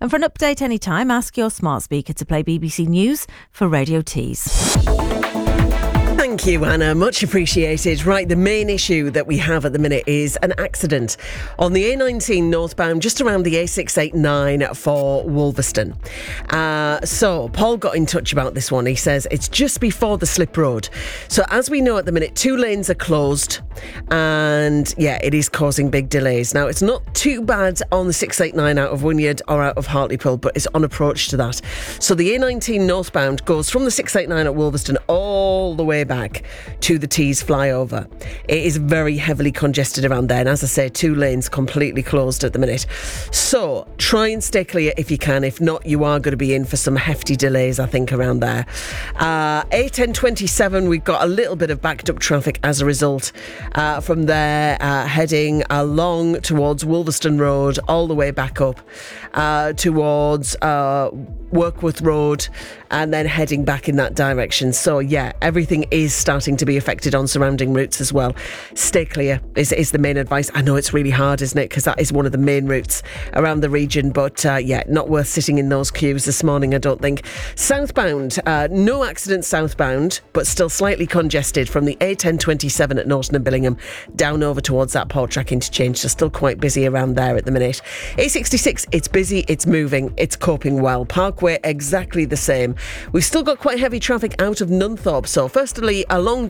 And for an update anytime, ask your smart speaker to play BBC News for Radio Tees. Thank you, Anna. Much appreciated. Right, the main issue that we have at the minute is an accident on the A19 northbound, just around the A689 for Wolverston. So Paul got in touch about this one. He says it's just before the slip road. So as we know at the minute, 2 lanes are closed and it is causing big delays. Now, it's not too bad on the 689 out of Wynyard or out of Hartlepool, but it's on approach to that. So the A19 northbound goes from the 689 at Wolverston all the way back to the Tees flyover. It is very heavily congested around there, and as I say, 2 lanes completely closed at the minute. So try and stay clear if you can. If not, you are going to be in for some hefty delays, I think, around there. A1027, we've got a little bit of backed up traffic as a result from there, heading along towards Wolverston Road, all the way back up towards Workworth Road, and then heading back in that direction. So everything is starting to be affected on surrounding routes as well. Stay clear is the main advice. I know it's really hard, isn't it, because that is one of the main routes around the region, but not worth sitting in those queues this morning, I don't think. Southbound, no accidents southbound, but still slightly congested from the A1027 at Norton and Billingham down over towards that Portrack interchange, so still quite busy around there at the minute. A66, it's busy, it's moving, it's coping well. Parkway, exactly the same. We've still got quite heavy traffic out of Nunthorpe, so firstly along